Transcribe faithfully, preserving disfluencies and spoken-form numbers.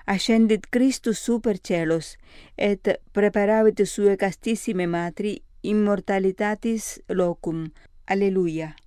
ascendit Christus super celos, et preparavit suae castissime matri immortalitatis locum. Alleluia.